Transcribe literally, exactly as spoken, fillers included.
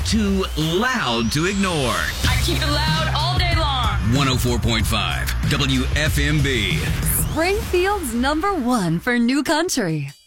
too loud to ignore. I keep it loud all day long. one oh four point five W F M B. Springfield's number one for new country.